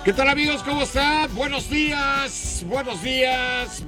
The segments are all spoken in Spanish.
¿Qué tal, amigos? ¿Cómo están? Buenos días, buenos días,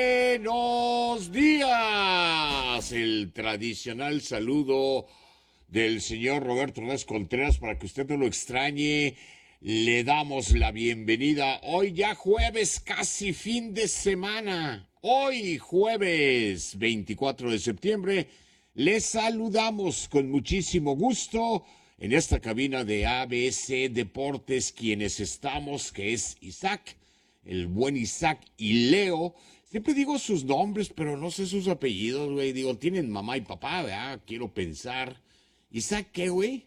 buenos días. El tradicional saludo del señor Roberto Hernández Contreras para que usted no lo extrañe. Le damos la bienvenida hoy ya jueves, casi fin de semana. Hoy jueves 24 de septiembre. Les saludamos con muchísimo gusto en esta cabina de ABC Deportes, quienes estamos, que es Isaac, el buen Isaac y Leo. Siempre digo sus nombres, pero no sé sus apellidos, güey. Digo, tienen mamá y papá, ¿verdad? Quiero pensar. ¿Isaac qué, güey?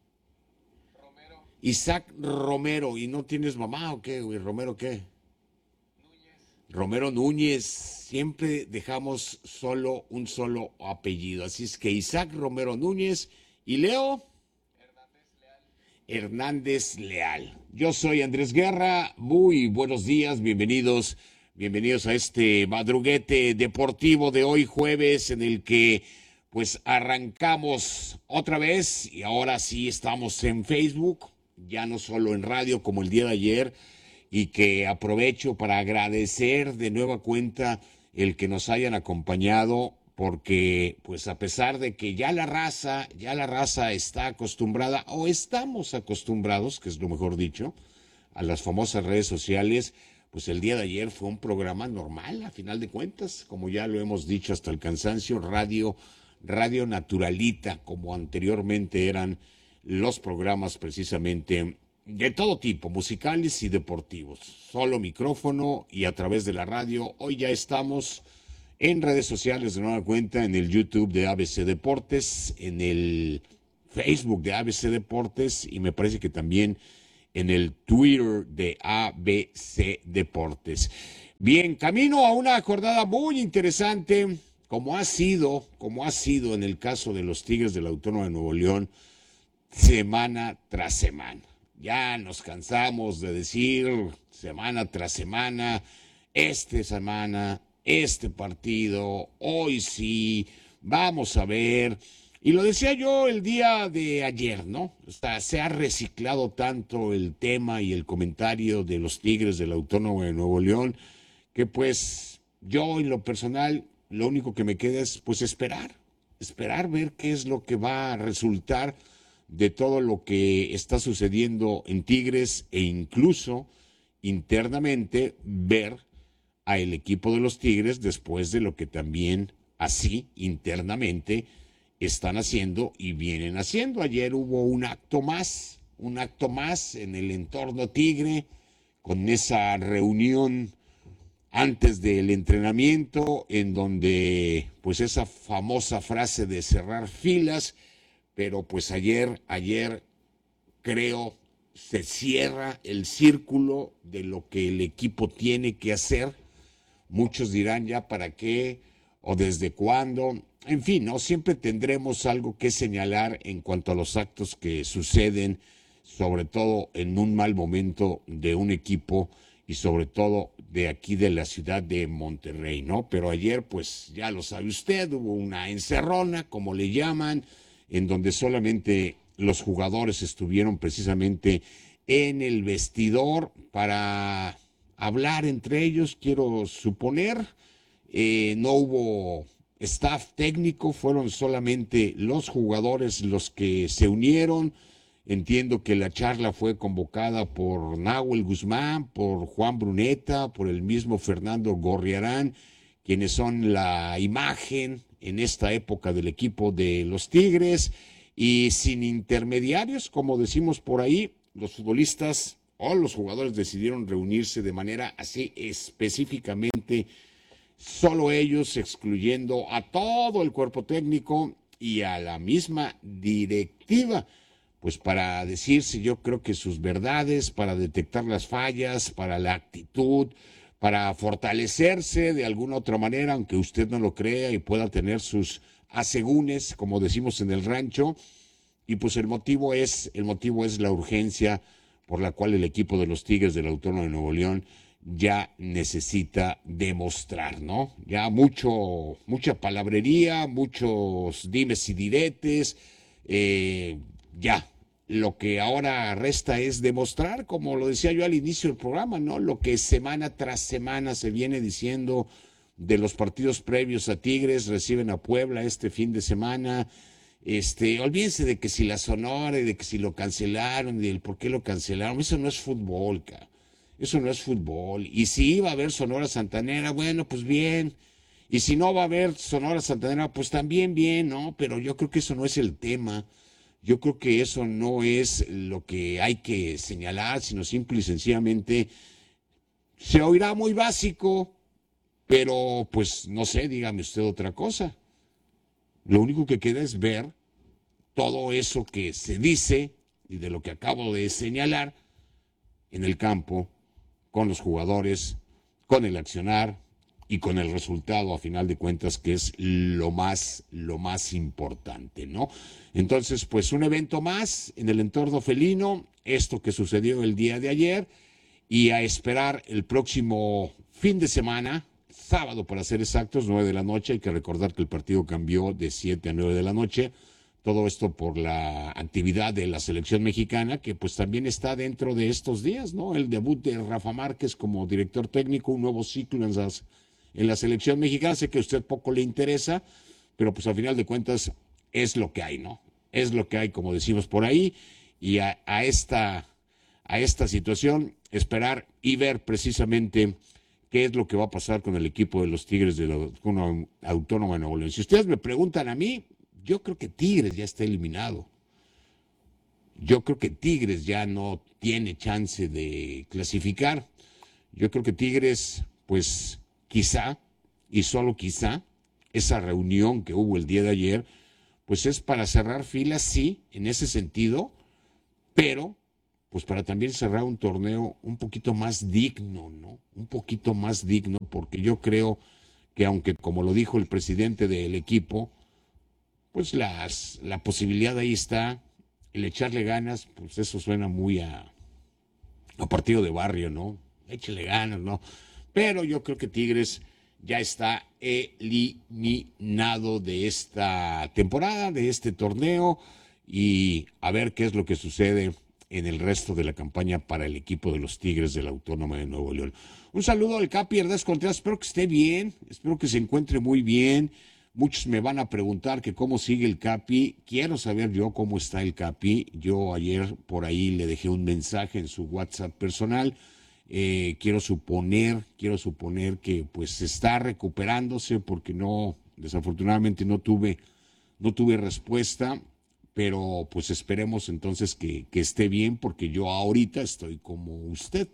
Romero, Isaac Romero. ¿Y no tienes mamá o qué, güey? ¿Romero qué? Núñez, Romero Núñez. Siempre dejamos solo un solo apellido. Así es que Isaac Romero Núñez y Leo Hernández Leal. Hernández Leal. Yo soy Andrés Guerra, muy buenos días, bienvenidos a este madruguete deportivo de hoy jueves en el que pues arrancamos otra vez y ahora sí estamos en Facebook, ya no solo en radio como el día de ayer, y que aprovecho para agradecer de nueva cuenta el que nos hayan acompañado, porque pues a pesar de que ya la raza está acostumbrada o estamos acostumbrados, que es lo mejor dicho, a las famosas redes sociales, pues el día de ayer fue un programa normal, a final de cuentas, como ya lo hemos dicho hasta el cansancio, radio naturalita, como anteriormente eran los programas precisamente de todo tipo, musicales y deportivos. Solo micrófono y a través de la radio. Hoy ya estamos en redes sociales de nueva cuenta, en el YouTube de ABC Deportes, en el Facebook de ABC Deportes y me parece que también en el Twitter de ABC Deportes. Bien, camino a una jornada muy interesante, como ha sido en el caso de los Tigres de la Autónoma de Nuevo León, semana tras semana. Ya nos cansamos de decir semana tras semana, este partido, hoy sí, vamos a ver. Y lo decía yo el día de ayer, ¿no? O sea, se ha reciclado tanto el tema y el comentario de los Tigres del Autónomo de Nuevo León, que pues yo en lo personal, lo único que me queda es pues esperar ver qué es lo que va a resultar de todo lo que está sucediendo en Tigres e incluso internamente ver a el equipo de los Tigres después de lo que también así internamente están haciendo y vienen haciendo. Ayer hubo un acto más en el entorno Tigre con esa reunión antes del entrenamiento en donde pues esa famosa frase de cerrar filas, pero pues ayer creo se cierra el círculo de lo que el equipo tiene que hacer. Muchos dirán ya para qué o desde cuándo. En fin, no siempre tendremos algo que señalar en cuanto a los actos que suceden, sobre todo en un mal momento de un equipo y sobre todo de aquí de la ciudad de Monterrey, ¿no? Pero ayer, pues ya lo sabe usted, hubo una encerrona, como le llaman, en donde solamente los jugadores estuvieron precisamente en el vestidor para hablar entre ellos, quiero suponer. No hubo staff técnico, fueron solamente los jugadores los que se unieron. Entiendo que la charla fue convocada por Nahuel Guzmán, por Juan Bruneta, por el mismo Fernando Gorriarán, quienes son la imagen en esta época del equipo de los Tigres, y sin intermediarios, como decimos por ahí, los futbolistas o los jugadores decidieron reunirse de manera así específicamente, solo ellos, excluyendo a todo el cuerpo técnico y a la misma directiva, pues para decirse yo creo que sus verdades, para detectar las fallas, para la actitud, para fortalecerse de alguna otra manera, aunque usted no lo crea y pueda tener sus asegúnes, como decimos en el rancho, y pues el motivo es la urgencia por la cual el equipo de los Tigres del Autónomo de Nuevo León ya necesita demostrar, ¿no? Ya mucha palabrería, muchos dimes y diretes, ya lo que ahora resta es demostrar, como lo decía yo al inicio del programa, ¿no? Lo que semana tras semana se viene diciendo de los partidos previos a Tigres, reciben a Puebla este fin de semana. Olvídense de que si la Sonora y de que si lo cancelaron y del por qué lo cancelaron. Eso no es fútbol, cara. Eso no es fútbol. Y si iba a haber Sonora Santanera, bueno, pues bien. Y si no va a haber Sonora Santanera, pues también bien, ¿no? Pero yo creo que eso no es el tema. Yo creo que eso no es lo que hay que señalar, sino simple y sencillamente se oirá muy básico, pero pues no sé, dígame usted otra cosa. Lo único que queda es ver todo eso que se dice y de lo que acabo de señalar en el campo, con los jugadores, con el accionar y con el resultado a final de cuentas, que es lo más importante, ¿no? Entonces, pues un evento más en el entorno felino, esto que sucedió el día de ayer, y a esperar el próximo fin de semana, sábado para ser exactos, 9 de la noche. Hay que recordar que el partido cambió de 7 a 9 de la noche. Todo esto por la actividad de la selección mexicana, que pues también está dentro de estos días, ¿no? El debut de Rafa Márquez como director técnico, un nuevo ciclo en la selección mexicana. Sé que a usted poco le interesa, pero pues al final de cuentas es lo que hay, ¿no? Es lo que hay, como decimos por ahí, y a esta situación esperar y ver precisamente qué es lo que va a pasar con el equipo de los Tigres de la Autónoma de Nuevo León. Si ustedes me preguntan a mí, yo creo que Tigres ya está eliminado. Yo creo que Tigres ya no tiene chance de clasificar. Yo creo que Tigres, pues quizá, y solo quizá, esa reunión que hubo el día de ayer, pues es para cerrar filas, sí, en ese sentido, pero pues para también cerrar un torneo un poquito más digno, ¿no? Un poquito más digno, porque yo creo que aunque, como lo dijo el presidente del equipo, pues la posibilidad ahí está, el echarle ganas, pues eso suena muy a partido de barrio, ¿no? Échale ganas, ¿no? Pero yo creo que Tigres ya está eliminado de esta temporada, de este torneo, y a ver qué es lo que sucede en el resto de la campaña para el equipo de los Tigres de la Autónoma de Nuevo León. Un saludo al Capi Herdez Contreras, espero que esté bien, espero que se encuentre muy bien. Muchos me van a preguntar que cómo sigue el Capi. Quiero saber yo cómo está el Capi. Yo ayer por ahí le dejé un mensaje en su WhatsApp personal. Quiero suponer que pues está recuperándose porque no, desafortunadamente no tuve respuesta, pero pues esperemos entonces que esté bien, porque yo ahorita estoy como usted,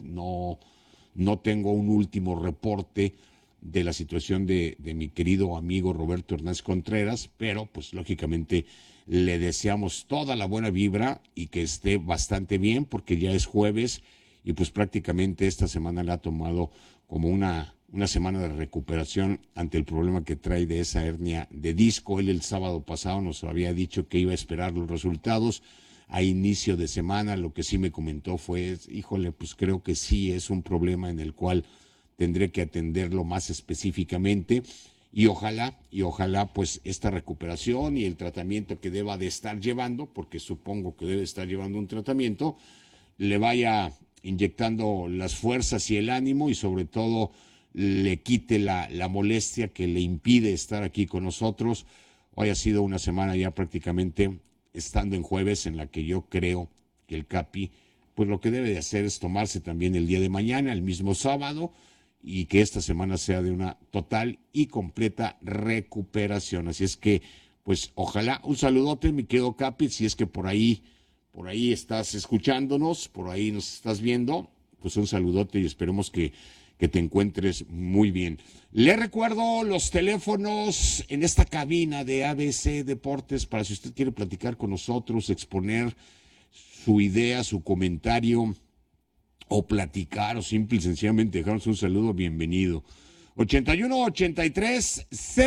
no tengo un último reporte de la situación de mi querido amigo Roberto Hernández Contreras, pero pues lógicamente le deseamos toda la buena vibra y que esté bastante bien, porque ya es jueves y pues prácticamente esta semana le ha tomado como una semana de recuperación ante el problema que trae de esa hernia de disco. Él el sábado pasado nos había dicho que iba a esperar los resultados a inicio de semana. Lo que sí me comentó fue, híjole, pues creo que sí es un problema en el cual tendré que atenderlo más específicamente, y ojalá pues esta recuperación y el tratamiento que deba de estar llevando, porque supongo que debe estar llevando un tratamiento, le vaya inyectando las fuerzas y el ánimo, y sobre todo le quite la molestia que le impide estar aquí con nosotros. Hoy ha sido una semana ya prácticamente estando en jueves en la que yo creo que el Capi pues lo que debe de hacer es tomarse también el día de mañana, el mismo sábado, y que esta semana sea de una total y completa recuperación. Así es que, pues ojalá, un saludote, mi querido Capi, si es que por ahí estás escuchándonos, por ahí nos estás viendo, pues un saludote y esperemos que te encuentres muy bien. Le recuerdo los teléfonos en esta cabina de ABC Deportes para si usted quiere platicar con nosotros, exponer su idea, su comentario, o platicar, o simple y sencillamente dejarnos un saludo, bienvenido. 81 83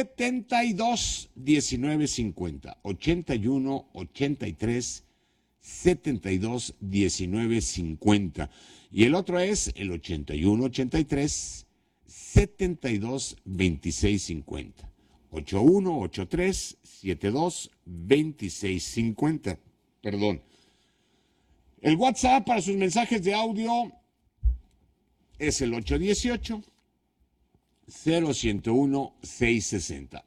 72 19 50. 81 83 72 19 50. Y el otro es el 81 83 72 26 50. 81 83 72 26 50. Perdón. El WhatsApp para sus mensajes de audio es el 818-0101-660.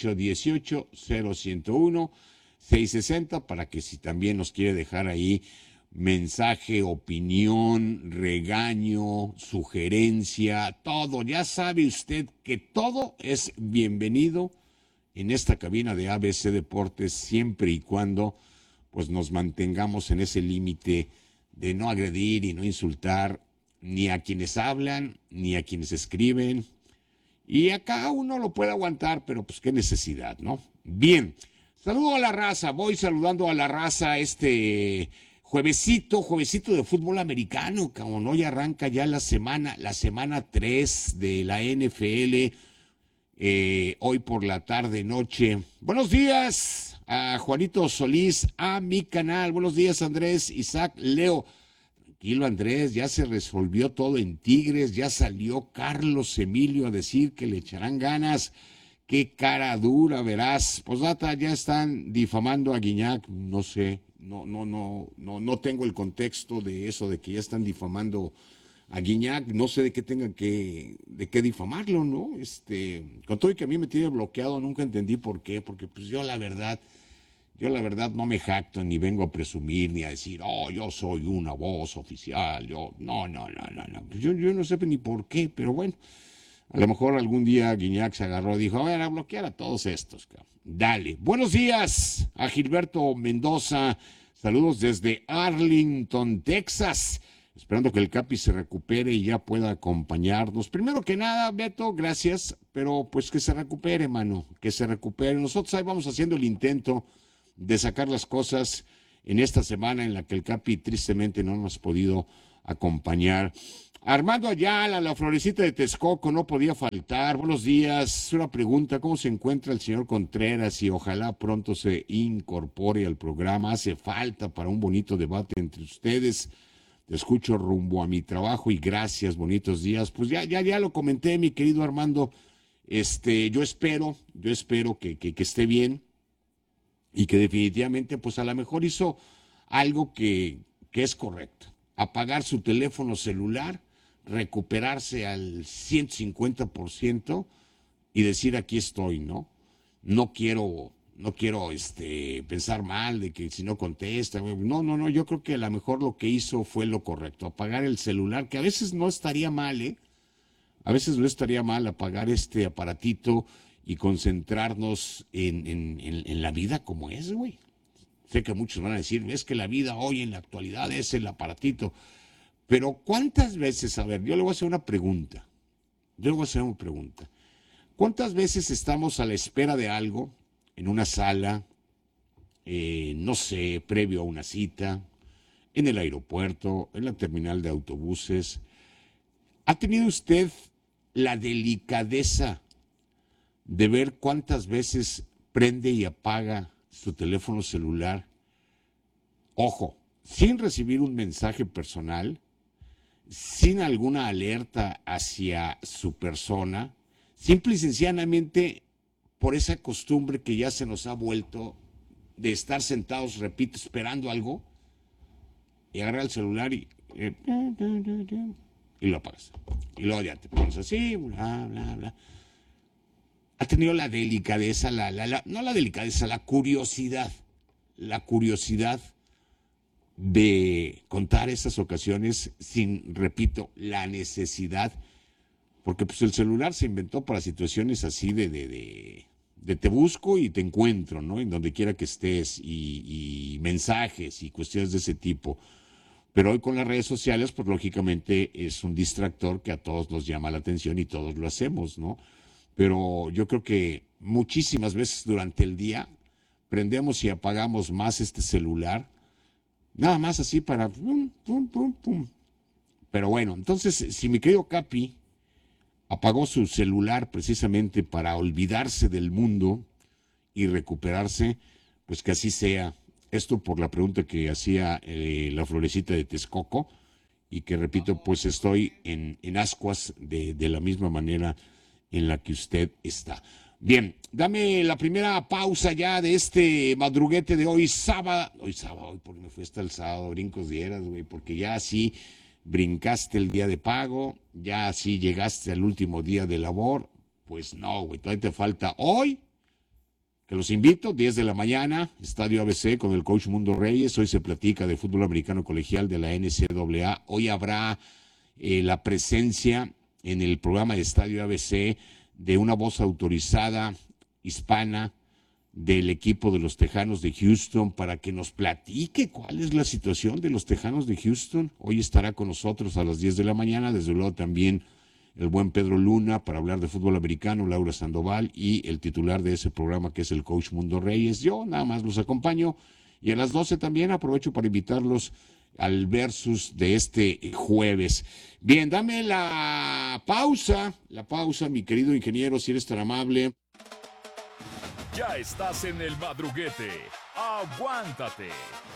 818-0101-660 para que si también nos quiere dejar ahí mensaje, opinión, regaño, sugerencia, todo. Ya sabe usted que todo es bienvenido en esta cabina de ABC Deportes siempre y cuando pues nos mantengamos en ese límite de no agredir y no insultar ni a quienes hablan, ni a quienes escriben. Y acá uno lo puede aguantar, pero pues qué necesidad, ¿no? Bien, saludo a la raza, voy saludando a la raza juevesito de fútbol americano, cabrón, hoy arranca ya la semana 3 de la NFL, hoy por la tarde, noche. Buenos días a Juanito Solís, a mi canal, buenos días Andrés, Isaac, Leo. Tranquilo Andrés, ya se resolvió todo en Tigres, ya salió Carlos Emilio a decir que le echarán ganas. Qué cara dura, verás. Posdata, ya están difamando a Guiñac, no sé, no tengo el contexto de eso, de que ya están difamando a Guiñac, no sé de qué difamarlo, ¿no? Con todo y que a mí me tiene bloqueado, nunca entendí por qué, porque pues yo la verdad no me jacto, ni vengo a presumir, ni a decir, oh, yo soy una voz oficial, no. Pues yo no sé ni por qué, pero bueno, a lo mejor algún día Guiñac se agarró y dijo, a ver, a bloquear a todos estos, cabrón. Dale. Buenos días a Gilberto Mendoza, saludos desde Arlington, Texas. Esperando que el Capi se recupere y ya pueda acompañarnos. Primero que nada, Beto, gracias, pero pues que se recupere, mano, que se recupere. Nosotros ahí vamos haciendo el intento de sacar las cosas en esta semana en la que el Capi tristemente no nos ha podido acompañar. Armando Ayala, la florecita de Texcoco, no podía faltar. Buenos días. Una pregunta, ¿cómo se encuentra el señor Contreras? Y ojalá pronto se incorpore al programa. Hace falta para un bonito debate entre ustedes. Te escucho rumbo a mi trabajo y gracias, bonitos días. Pues ya lo comenté, mi querido Armando. Yo espero que esté bien y que definitivamente, pues a lo mejor hizo algo que es correcto. Apagar su teléfono celular, recuperarse al 150% y decir aquí estoy, ¿no? No quiero pensar mal de que si no contesta. No, yo creo que a lo mejor lo que hizo fue lo correcto, apagar el celular, que a veces no estaría mal, ¿eh? A veces no estaría mal apagar este aparatito y concentrarnos en la vida como es, güey. Sé que muchos van a decir, es que la vida hoy en la actualidad es el aparatito. Pero ¿cuántas veces, a ver, yo le voy a hacer una pregunta. ¿Cuántas veces estamos a la espera de algo en una sala, no sé, previo a una cita, en el aeropuerto, en la terminal de autobuses? ¿Ha tenido usted la delicadeza de ver cuántas veces prende y apaga su teléfono celular? Ojo, sin recibir un mensaje personal, sin alguna alerta hacia su persona, simple y sencillamente por esa costumbre que ya se nos ha vuelto de estar sentados, repito, esperando algo, y agarrar el celular y lo apagas. Y luego ya te pones así, bla, bla, bla. Ha tenido la delicadeza, no la delicadeza, la curiosidad de contar esas ocasiones sin, repito, la necesidad, porque pues el celular se inventó para situaciones así de te busco y te encuentro, ¿no? En donde quiera que estés y mensajes y cuestiones de ese tipo. Pero hoy con las redes sociales, pues lógicamente es un distractor que a todos nos llama la atención y todos lo hacemos, ¿no? Pero yo creo que muchísimas veces durante el día prendemos y apagamos más este celular, nada más así para pum, pum, pum, pum. Pero bueno, entonces, si mi querido Capi apagó su celular precisamente para olvidarse del mundo y recuperarse, pues que así sea. Esto por la pregunta que hacía la florecita de Texcoco y que repito, pues estoy en ascuas de la misma manera en la que usted está. Bien, dame la primera pausa ya de este madruguete de hoy sábado. Hoy porque me fui hasta el sábado, brincos dieras, güey, porque ya así brincaste el día de pago, ya así llegaste al último día de labor. Pues no, güey, todavía te falta hoy, que los invito, 10 de la mañana, Estadio ABC con el coach Mundo Reyes. Hoy se platica de fútbol americano colegial de la NCAA. Hoy habrá la presencia en el programa de Estadio ABC de una voz autorizada hispana del equipo de los Tejanos de Houston para que nos platique cuál es la situación de los Tejanos de Houston. Hoy estará con nosotros a las 10 de la mañana, desde luego también el buen Pedro Luna para hablar de fútbol americano, Laura Sandoval y el titular de ese programa que es el coach Mundo Reyes. Yo nada más los acompaño y a las 12 también aprovecho para invitarlos al versus de este jueves. Bien, dame la pausa, mi querido ingeniero, si eres tan amable. Ya estás en el madruguete. Aguántate.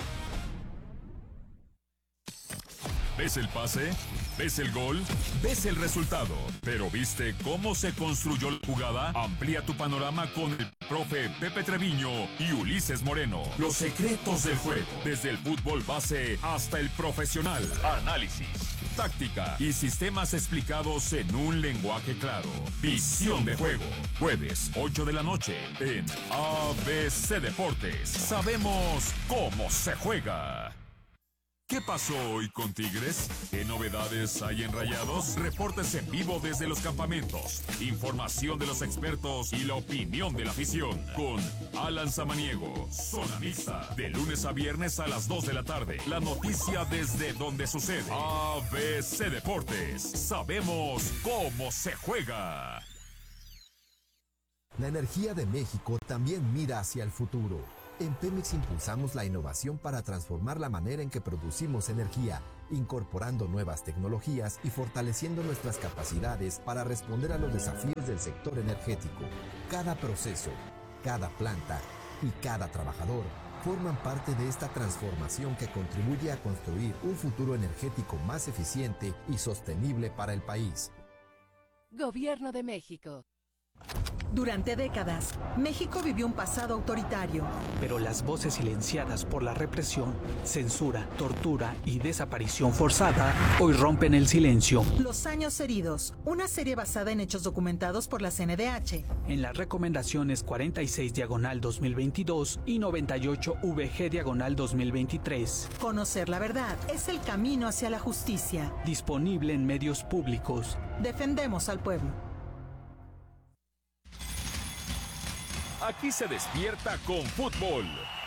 ¿Ves el pase? ¿Ves el gol? ¿Ves el resultado? ¿Pero viste cómo se construyó la jugada? Amplía tu panorama con el profe Pepe Treviño y Ulises Moreno. Los secretos del juego, desde el fútbol base hasta el profesional. Análisis, táctica y sistemas explicados en un lenguaje claro. Visión de juego. Jueves, 8 de la noche en ABC Deportes. Sabemos cómo se juega. ¿Qué pasó hoy con Tigres? ¿Qué novedades hay en Rayados? Reportes en vivo desde los campamentos, información de los expertos y la opinión de la afición. Con Alan Samaniego, Zona Mixta, de lunes a viernes a las 2 de la tarde. La noticia desde donde sucede. ABC Deportes. Sabemos cómo se juega. La energía de México también mira hacia el futuro. En Pemex impulsamos la innovación para transformar la manera en que producimos energía, incorporando nuevas tecnologías y fortaleciendo nuestras capacidades para responder a los desafíos del sector energético. Cada proceso, cada planta y cada trabajador forman parte de esta transformación que contribuye a construir un futuro energético más eficiente y sostenible para el país. Gobierno de México. Durante décadas, México vivió un pasado autoritario. Pero las voces silenciadas por la represión, censura, tortura y desaparición forzada hoy rompen el silencio. Los años heridos, una serie basada en hechos documentados por la CNDH. En las recomendaciones 46/2022 y 98-VG/2023. Conocer la verdad es el camino hacia la justicia. Disponible en medios públicos. Defendemos al pueblo. Aquí se despierta con fútbol.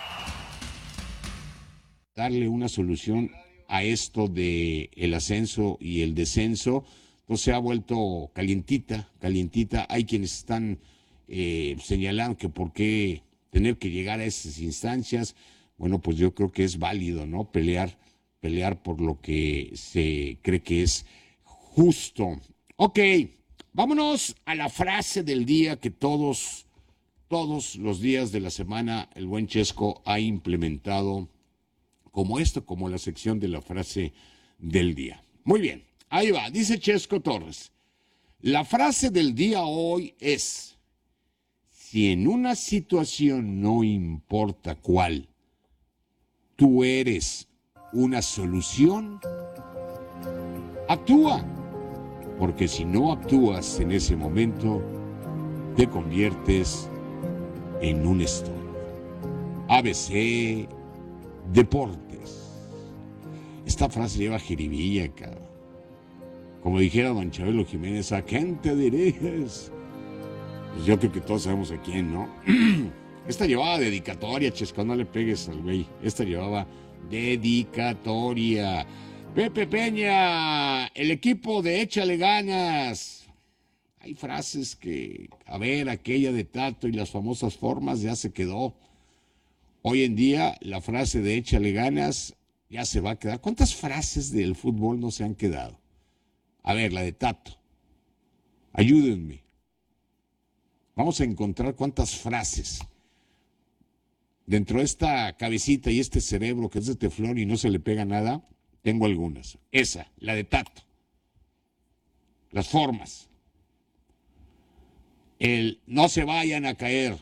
Darle una solución a esto de el ascenso y el descenso, pues se ha vuelto calientita. Hay quienes están señalando que por qué tener que llegar a esas instancias. Bueno, pues yo creo que es válido, ¿no? Pelear por lo que se cree que es justo. Ok, vámonos a la frase del día que todos los días de la semana el buen Chesco ha implementado como la sección de la frase del día. Muy bien, ahí va, dice Chesco Torres. La frase del día hoy es: si en una situación, no importa cuál, tú eres una solución, actúa, porque si no actúas en ese momento, te conviertes en un estorbo. ABC Deportes. Esta frase lleva jiribilla, cabrón. Como dijera don Chabelo Jiménez, ¿a quién te diriges? Pues yo creo que todos sabemos a quién, ¿no? Esta llevaba dedicatoria, Chesco, no le pegues al güey. Esta llevaba dedicatoria. Pepe Peña, el equipo de Échale Ganas. Hay frases que, a ver, aquella de Tato y las famosas formas ya se quedó. Hoy en día la frase de échale ganas ya se va a quedar. ¿Cuántas frases del fútbol no se han quedado? A ver, la de Tato. Ayúdenme. Vamos a encontrar cuántas frases. Dentro de esta cabecita y este cerebro que es de teflón y no se le pega nada, tengo algunas. Esa, la de Tato. Las formas. no se vayan a caer.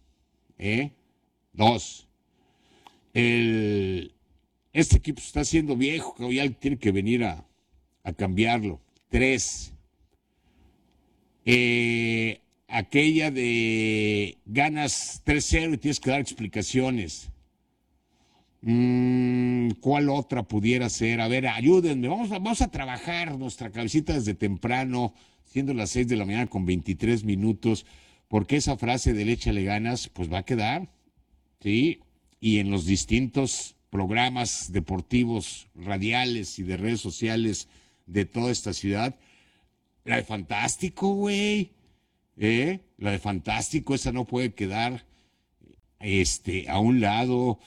2, este equipo se está haciendo viejo, que ya tiene que venir a cambiarlo. 3, aquella de ganas 3-0 y tienes que dar explicaciones. ¿Cuál otra pudiera ser? A ver, ayúdenme, vamos a trabajar nuestra cabecita desde temprano, siendo las 6 de la mañana con 23 minutos, porque esa frase del échale ganas, pues va a quedar, ¿sí? Y en los distintos programas deportivos, radiales y de redes sociales de toda esta ciudad, la de Fantástico, güey, la de Fantástico, esa no puede quedar a un lado.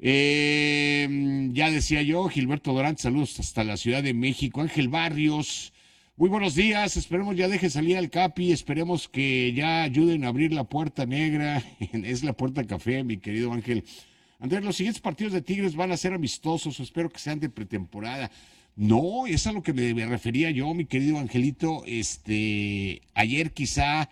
Ya decía yo, Gilberto Durán, saludos hasta la Ciudad de México. Ángel Barrios, muy buenos días, esperemos ya deje salir al Capi, esperemos que ya ayuden a abrir la puerta negra, es la puerta café, mi querido Ángel. Andrés, los siguientes partidos de Tigres van a ser amistosos, espero que sean de pretemporada. No, es a lo que me refería yo, mi querido Angelito. Ayer quizá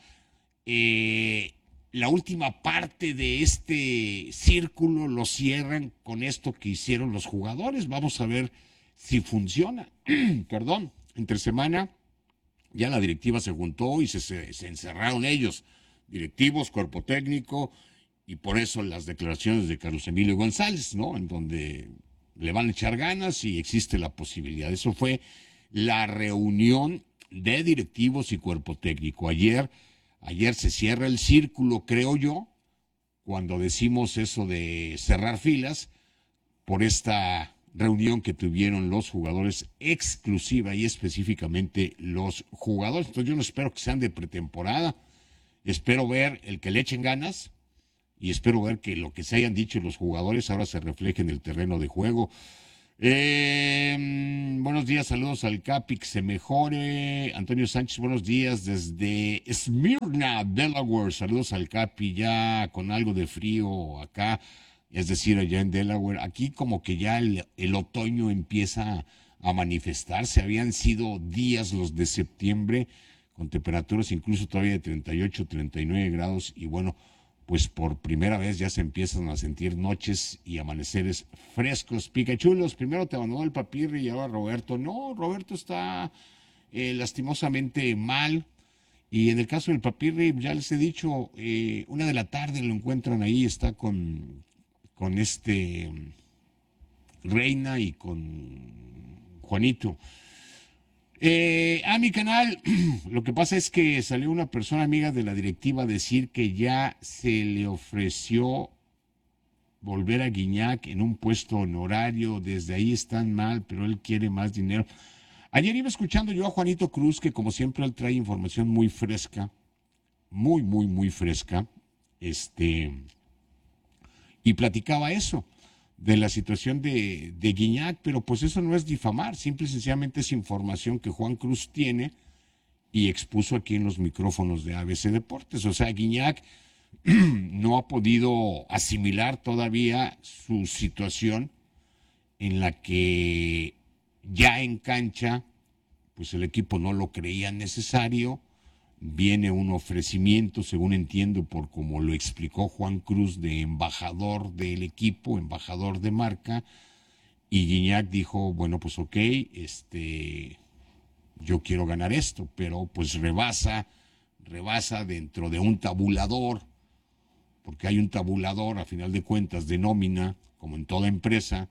la última parte de este círculo lo cierran con esto que hicieron los jugadores. Vamos a ver si funciona. Perdón, entre semana ya la directiva se juntó y se encerraron ellos, directivos, cuerpo técnico, y por eso las declaraciones de Carlos Emilio González, ¿no? En donde le van a echar ganas y existe la posibilidad. Eso fue la reunión de directivos y cuerpo técnico. Ayer se cierra el círculo, creo yo, cuando decimos eso de cerrar filas, por esta reunión que tuvieron los jugadores, exclusiva y específicamente los jugadores. Entonces yo no espero que sean de pretemporada, espero ver el que le echen ganas y espero ver que lo que se hayan dicho los jugadores ahora se refleje en el terreno de juego. Buenos días, saludos al Capi, que se mejore. Antonio Sánchez, buenos días desde Smyrna, Delaware. Saludos al Capi, ya con algo de frío acá, es decir, allá en Delaware. Aquí como que ya el otoño empieza a manifestarse. Habían sido días los de septiembre con temperaturas incluso todavía de 38, 39 grados y bueno, pues por primera vez ya se empiezan a sentir noches y amaneceres frescos. Picachulos, primero te abandonó el Papirri y ahora Roberto. No, Roberto está lastimosamente mal. Y en el caso del Papirri, ya les he dicho, 1 de la tarde lo encuentran ahí, está con Reina y con Juanito. A mi canal, lo que pasa es que salió una persona amiga de la directiva a decir que ya se le ofreció volver a Guiñac en un puesto honorario, desde ahí están mal, pero él quiere más dinero. Ayer iba escuchando yo a Juanito Cruz, que como siempre él trae información muy fresca, muy, muy, muy fresca, y platicaba eso, de la situación de Guiñac, pero pues eso no es difamar, simple y sencillamente es información que Juan Cruz tiene y expuso aquí en los micrófonos de ABC Deportes. O sea, Guiñac no ha podido asimilar todavía su situación en la que ya en cancha, pues el equipo no lo creía necesario. Viene un ofrecimiento, según entiendo, por como lo explicó Juan Cruz, de embajador del equipo, embajador de marca, y Guiñac dijo, bueno, pues ok, yo quiero ganar esto, pero pues rebasa dentro de un tabulador, porque hay un tabulador a final de cuentas de nómina, como en toda empresa,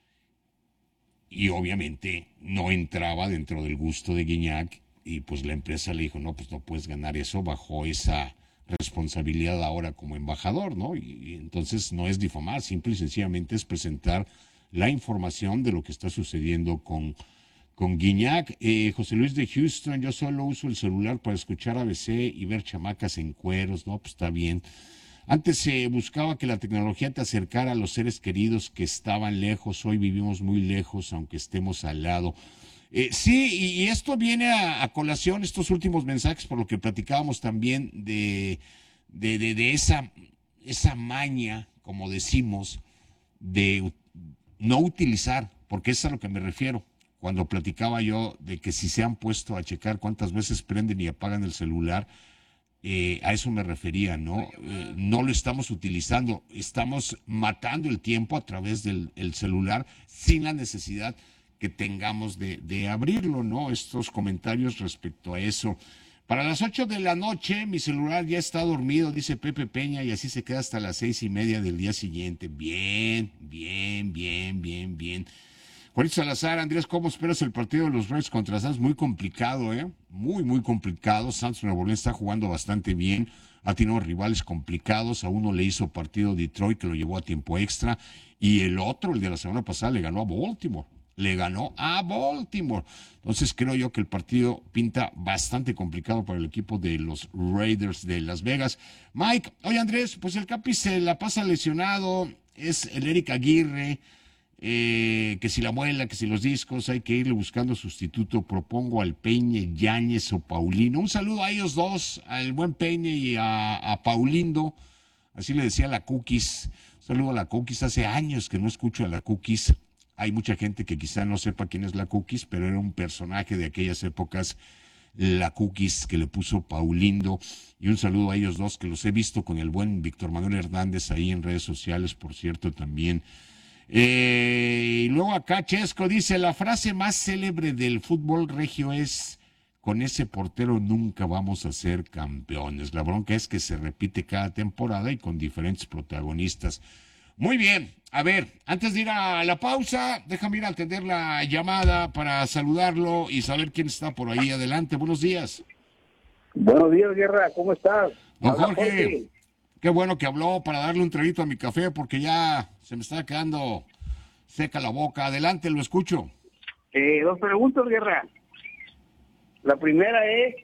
y obviamente no entraba dentro del gusto de Guiñac. Y pues la empresa le dijo, no, pues no puedes ganar eso bajo esa responsabilidad ahora como embajador, ¿no? Y entonces no es difamar, simple y sencillamente es presentar la información de lo que está sucediendo con Guiñac. José Luis de Houston, yo solo uso el celular para escuchar ABC y ver chamacas en cueros, ¿no? Pues está bien. Antes se buscaba que la tecnología te acercara a los seres queridos que estaban lejos, hoy vivimos muy lejos, aunque estemos al lado. Sí, y esto viene a colación, estos últimos mensajes, por lo que platicábamos también de esa maña, como decimos, de no utilizar, porque es a lo que me refiero, cuando platicaba yo de que si se han puesto a checar cuántas veces prenden y apagan el celular, A eso me refería, ¿no? No lo estamos utilizando, estamos matando el tiempo a través del el celular sin la necesidad que tengamos de abrirlo, ¿no? Estos comentarios respecto a eso. Para las 8 de la noche, mi celular ya está dormido, dice Pepe Peña, y así se queda hasta las 6:30 del día siguiente. Bien, bien, bien, bien, bien. Juanito Salazar, Andrés, ¿cómo esperas el partido de los Reds contra Santos? Muy complicado, ¿eh? Muy, muy complicado. Santos Nuevo León está jugando bastante bien. Ha tenido rivales complicados. A uno le hizo partido Detroit, que lo llevó a tiempo extra. Y el otro, el de la semana pasada, le ganó a Baltimore. Entonces creo yo que el partido pinta bastante complicado para el equipo de los Raiders de Las Vegas. Mike, oye Andrés, pues el Capi se la pasa lesionado. Es el Eric Aguirre. Que si la muela, que si los discos, hay que irle buscando sustituto. Propongo al Peña, Yáñez o Paulino. Un saludo a ellos dos, al buen Peña y a Paulindo. Así le decía a la Cookies. Un saludo a la Cookies. Hace años que no escucho a la Cookies. Hay mucha gente que quizá no sepa quién es la Cookies, pero era un personaje de aquellas épocas, la Cookies, que le puso Paulindo. Y un saludo a ellos dos, que los he visto con el buen Víctor Manuel Hernández ahí en redes sociales, por cierto, también. Y luego acá Chesco dice, la frase más célebre del fútbol regio es, con ese portero nunca vamos a ser campeones. La bronca es que se repite cada temporada y con diferentes protagonistas. Muy bien, a ver, antes de ir a la pausa, déjame ir a atender la llamada para saludarlo y saber quién está por ahí. Adelante, buenos días. Buenos días, Guerra, ¿cómo estás? Don Habla Jorge, qué bueno que habló para darle un traguito a mi café porque ya se me está quedando seca la boca. Adelante, lo escucho. Dos preguntas, Guerra. La primera es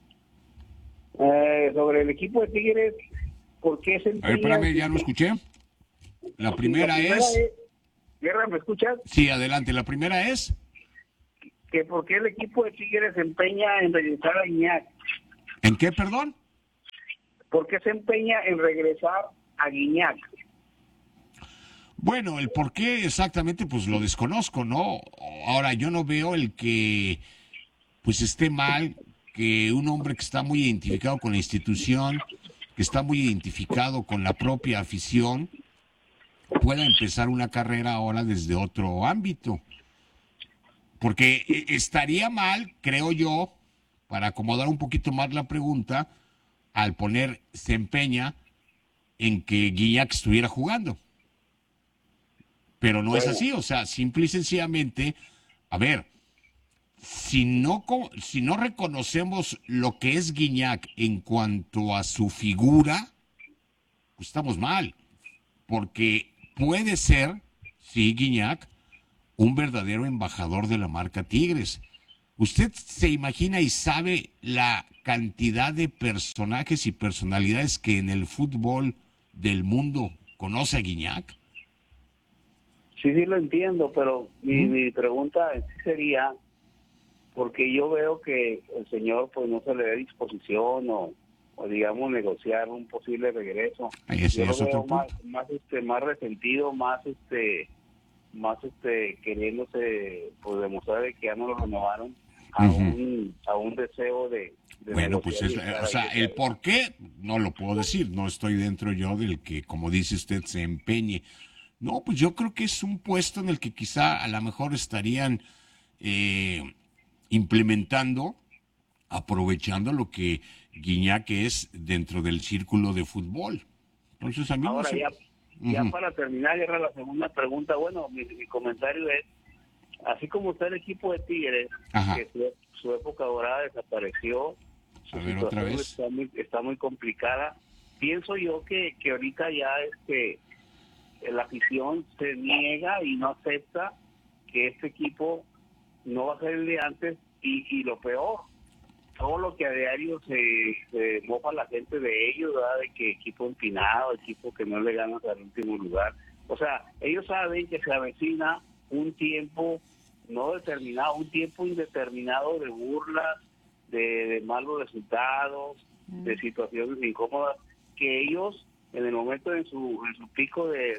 sobre el equipo de Tigres. ¿Por qué se A ver, espérame, ya lo escuché. La primera es... Guerra, ¿me escuchas? Sí, adelante. La primera es... Que ¿por qué el equipo de Tigres se empeña en regresar a Guiñac? ¿En qué, perdón? ¿Por qué se empeña en regresar a Guiñac? Bueno, el por qué exactamente, pues lo desconozco, ¿no? Ahora, yo no veo el que, pues esté mal que un hombre que está muy identificado con la institución, que está muy identificado con la propia afición, pueda empezar una carrera ahora desde otro ámbito. Porque estaría mal, creo yo, para acomodar un poquito más la pregunta, al poner se empeña en que Guiñac estuviera jugando. Pero no es así, o sea, simple y sencillamente, a ver, si no reconocemos lo que es Guiñac en cuanto a su figura, pues estamos mal, porque puede ser, sí, Guiñac, un verdadero embajador de la marca Tigres. ¿Usted se imagina y sabe la cantidad de personajes y personalidades que en el fútbol del mundo conoce a Guiñac? Sí, lo entiendo, pero mi pregunta sería, porque yo veo que el señor pues no se le da disposición o digamos negociar un posible regreso. Yo lo veo más resentido, más queriéndose pues demostrar de que ya no lo renovaron a un deseo de bueno, pues o sea, el por qué no lo puedo decir, no estoy dentro yo del que, como dice usted, se empeñe. No, pues yo creo que es un puesto en el que quizá a lo mejor estarían implementando, aprovechando lo que Guiñac es dentro del círculo de fútbol. Entonces a mí ahora no sé. ya para terminar, Guerra, la segunda pregunta, bueno, mi comentario es, así como está el equipo de Tigres, Ajá. que su época dorada desapareció, su A ver, situación otra vez. está muy complicada, pienso yo que ahorita ya la afición se niega y no acepta que este equipo no va a ser el de antes y lo peor, todo lo que a diario se mofa la gente de ellos, ¿verdad? De que equipo empinado, equipo que no le ganas al último lugar. O sea, ellos saben que se avecina un tiempo no determinado, un tiempo indeterminado de burlas, de malos resultados, de situaciones incómodas, que ellos en el momento de su pico de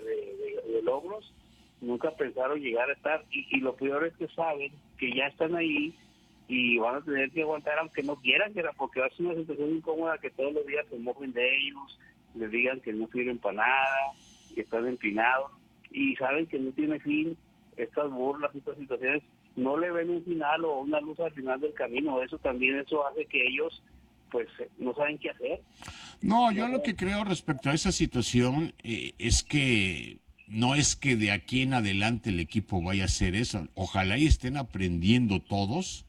logros nunca pensaron llegar a estar, y lo peor es que saben que ya están ahí y van a tener que aguantar aunque no quieran, porque va a ser una situación incómoda que todos los días se mojen de ellos, les digan que no sirven para nada, que están empinados, y saben que no tiene fin estas burlas, estas situaciones, no le ven un final o una luz al final del camino. Eso hace que ellos pues no saben qué hacer. No, yo lo que creo respecto a esa situación es que no es que de aquí en adelante el equipo vaya a hacer eso. Ojalá y estén aprendiendo todos,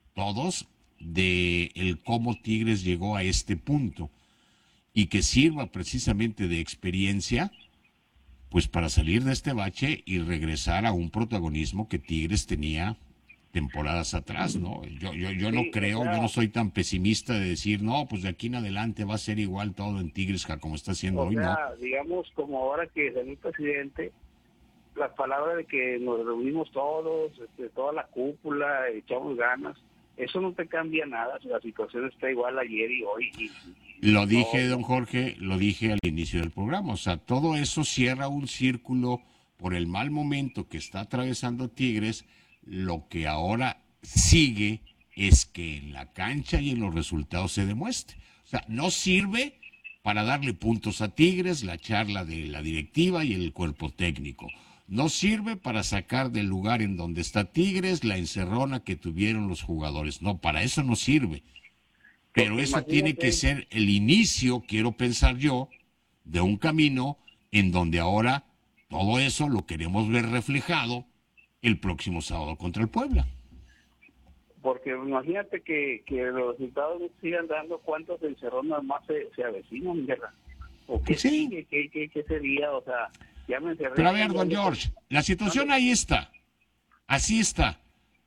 de el cómo Tigres llegó a este punto y que sirva precisamente de experiencia, pues para salir de este bache y regresar a un protagonismo que Tigres tenía temporadas atrás, ¿no? Yo no creo, yo no soy tan pesimista de decir, no, pues de aquí en adelante va a ser igual todo en Tigres como está haciendo hoy, ¿no? Digamos, como ahora que salió el presidente, las palabras de que nos reunimos todos, toda la cúpula, echamos ganas, eso no te cambia nada, la situación está igual ayer y hoy. Lo dije, don Jorge, lo dije al inicio del programa, o sea, todo eso cierra un círculo por el mal momento que está atravesando Tigres. Lo que ahora sigue es que en la cancha y en los resultados se demuestre. O sea, no sirve para darle puntos a Tigres la charla de la directiva y el cuerpo técnico. No sirve para sacar del lugar en donde está Tigres la encerrona que tuvieron los jugadores. No, para eso no sirve. Pero eso tiene que ser el inicio, quiero pensar yo, de un camino en donde ahora todo eso lo queremos ver reflejado el próximo sábado contra el Puebla. Porque imagínate que los resultados no sigan dando, cuántos encerronas más se avecinan, ¿verdad? ¿O qué sigue? ¿Qué sería? O sea, ya me encerré. Pero a ver, don George, la situación ahí está. Así está.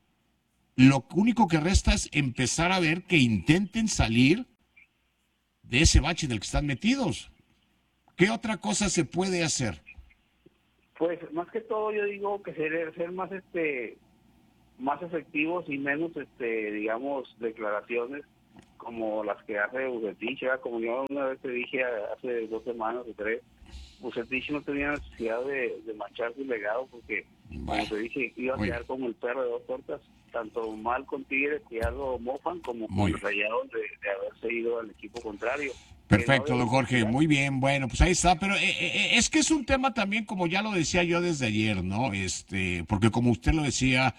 Lo único que resta es empezar a ver que intenten salir de ese bache en el que están metidos. ¿Qué otra cosa se puede hacer? Pues más que todo yo digo que ser más efectivos y menos digamos declaraciones como las que hace Bucetich, como yo una vez te dije hace 2 semanas o 3, Bucetich no tenía necesidad de manchar su legado porque como te dije iba a quedar como el perro de 2 tortas, tanto mal con Tigres que ya lo mofan como con el Rayado de haberse ido al equipo contrario. Perfecto, don Jorge, muy bien, bueno, pues ahí está, pero es que es un tema también, como ya lo decía yo desde ayer, ¿no? Porque como usted lo decía,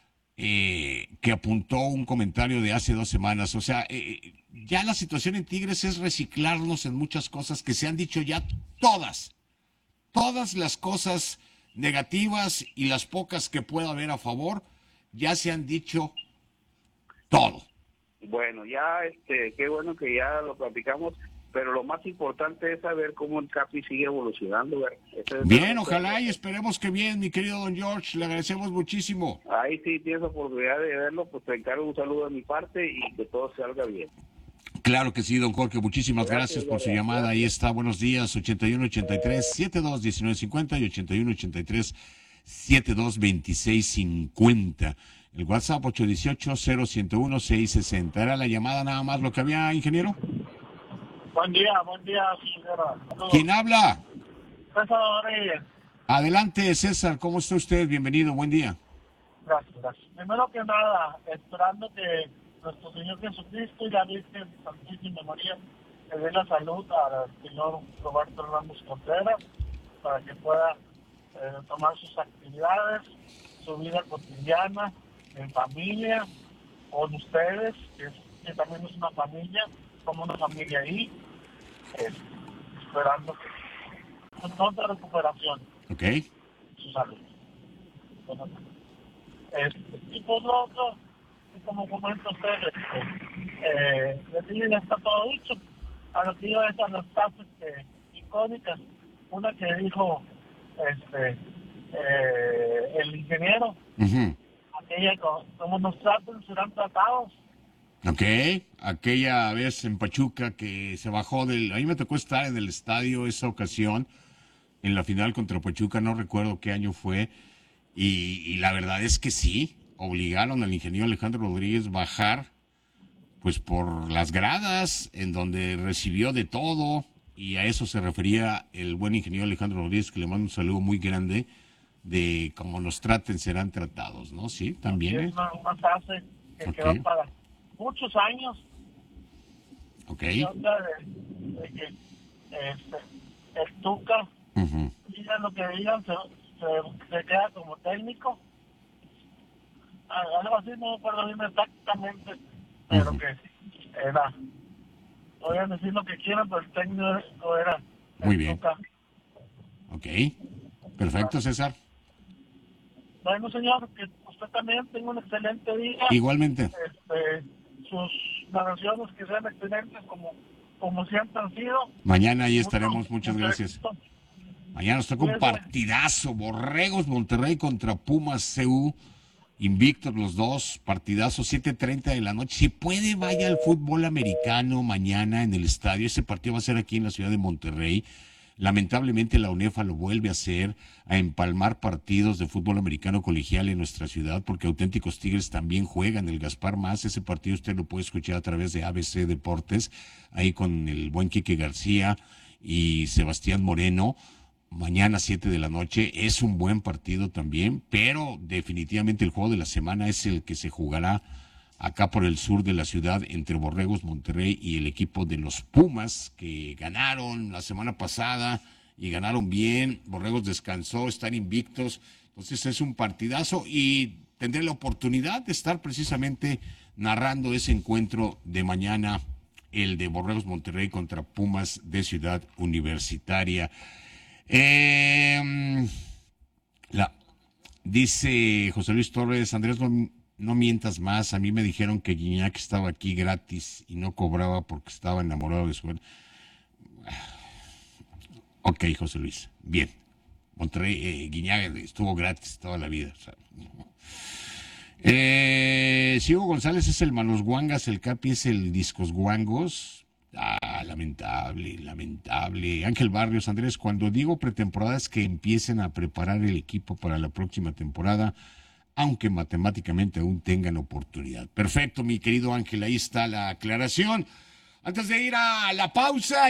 que apuntó un comentario de hace 2 semanas, o sea, ya la situación en Tigres es reciclarnos en muchas cosas que se han dicho ya todas las cosas negativas y las pocas que pueda haber a favor, ya se han dicho todo. Bueno, ya, qué bueno que ya lo platicamos. Pero lo más importante es saber cómo el Capi sigue evolucionando. Bien, ojalá y esperemos que bien, mi querido don George, le agradecemos muchísimo. Ahí sí tienes oportunidad de verlo, pues te encargo un saludo de mi parte y que todo salga bien. Claro que sí, don Jorge, muchísimas gracias por su llamada. Ahí está, buenos días, 8183-721950 y 8183-722650. El WhatsApp 818-0101-660. ¿Era la llamada nada más lo que había, ingeniero? Buen día, señora. ¿Quién habla? César Rodríguez. Adelante, César, ¿cómo está usted? Bienvenido, buen día. Gracias. Primero que nada, esperando que nuestro Señor Jesucristo y la Virgen Santísima María le dé la salud al señor Roberto Ramos Contreras para que pueda tomar sus actividades, su vida cotidiana, en familia, con ustedes, que también es una familia, como una familia ahí, esperando que con toda recuperación. Ok. Su salud. Bueno, y por lo otro, como comenta usted, ya está todo dicho. A lo que iba a esas las frases icónicas, una que dijo el ingeniero, aquella como nos traten serán tratados. Ok, aquella vez en Pachuca que se bajó del... A mí me tocó estar en el estadio esa ocasión, en la final contra Pachuca, no recuerdo qué año fue, y la verdad es que sí, obligaron al ingeniero Alejandro Rodríguez bajar, pues por las gradas, en donde recibió de todo, y a eso se refería el buen ingeniero Alejandro Rodríguez, que le mando un saludo muy grande, de cómo nos traten serán tratados, ¿no? Sí, también. Es una frase que Ok. quedó para muchos años. Ok. Y onda de que el Tuca, Ujú. digan lo que digan, se queda como técnico. Algo así, no me acuerdo bien exactamente, pero Ujú. que era, podían decir lo que quieran, pero el técnico era el Muy bien. Tuca. Ok. Perfecto, César. Bueno, señor, que usted también tenga un excelente día. Igualmente. Sus narraciones que sean excelentes como siempre han sido. Mañana ahí estaremos. Muchas gracias. éxito. Mañana nos toca un partidazo. Borregos Monterrey contra Pumas CU. Invictos los dos. Partidazo 7:30 de la noche. Si puede, vaya al fútbol americano mañana en el estadio. Ese partido va a ser aquí en la ciudad de Monterrey. Lamentablemente la UNEFA lo vuelve a hacer, a empalmar partidos de fútbol americano colegial en nuestra ciudad, porque Auténticos Tigres también juegan el Gaspar Más. Ese partido usted lo puede escuchar a través de ABC Deportes, ahí con el buen Quique García y Sebastián Moreno. Mañana 7 de la noche es un buen partido también, pero definitivamente el juego de la semana es el que se jugará acá por el sur de la ciudad entre Borregos Monterrey y el equipo de los Pumas, que ganaron la semana pasada y ganaron bien. Borregos descansó, están invictos, entonces es un partidazo y tendré la oportunidad de estar precisamente narrando ese encuentro de mañana, el de Borregos Monterrey contra Pumas de Ciudad Universitaria. Dice José Luis Torres, Andrés, no mientas más, a mí me dijeron que Guiñac estaba aquí gratis y no cobraba porque estaba enamorado de su... Ok, José Luis, bien. Monterrey, Guiñac estuvo gratis toda la vida. O sea, Ciego González es el Manos Guangas, el Capi es el Discos Guangos. Lamentable. Ángel Barrios, Andrés, cuando digo pretemporada es que empiecen a preparar el equipo para la próxima temporada, aunque matemáticamente aún tengan oportunidad. Perfecto, mi querido Ángel, ahí está la aclaración. Antes de ir a la pausa...